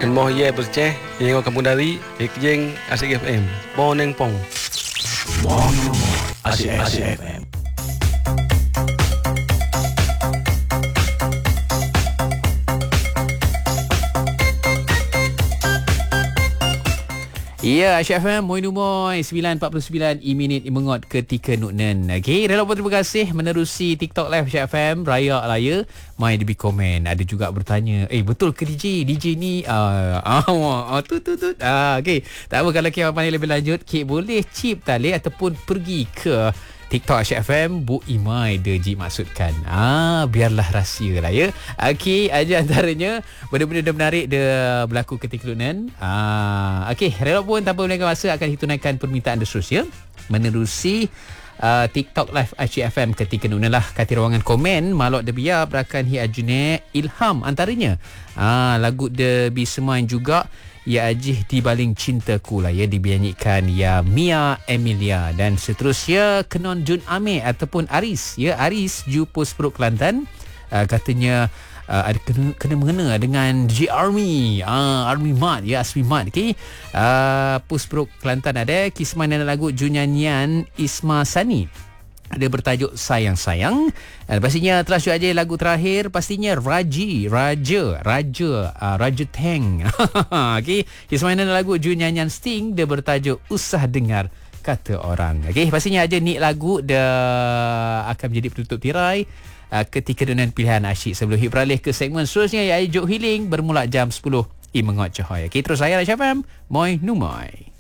Emoh ye berceh yang kampung dari Jeng Asyik FM. Boneng pong. Asyik FM. Ya, Asyik FM, Moi Numoy 9.49 minit mengot ketika nuknen. Okey, relapun terima kasih menerusi TikTok Live Asyik FM Raya Laya. Mai lebih komen. Ada juga bertanya, betul ke DJ? DJ ni okey. Tak apa, kalau kita pandai lebih lanjut, Kik boleh chip tali ataupun pergi ke TikTok Asyik FM, Bu Imai dia maksudkan. Biarlah rahsia lah ya. Okey, aja antaranya benda-benda dah menarik dia berlaku ketika lunan. Okey, rela pun tanpa melengahkan masa akan ditunaikan permintaan anda seterusnya menerusi TikTok Live Asyik FM ketika lunan lah. Kati ruangan komen malok de biar berakan hi ajune ilham antaranya. Lagu de bisemain juga Ya Ajih di Baling Cintaku lah ya, dibinyanyikan ya Mia Emilia. Dan seterusnya Kenon Jun Amir ataupun Aris ya, Aris Jupus Peruk Kelantan, katanya ada kena mengena dengan DJ Army, Army Mat ya, Asmi Mat. Okey, Pus Peruk Kelantan ada kisman dan lagu Junyanyian Isma Sani. Ada bertajuk Sayang-Sayang. Dan pastinya terus aja lagu terakhir pastinya Raja Teng. Okey, kismainan lagu Junyanyian Sting dia bertajuk Usah Dengar Kata Orang. Okey, pastinya aja ni lagu dia akan menjadi penutup tirai ketika dengan pilihan asyik sebelum beralih ke segmen seterusnya iaitu Jog Healing bermula jam 10 mengot cahaya. Okey, terus saya Asyik FM, Moi Numai.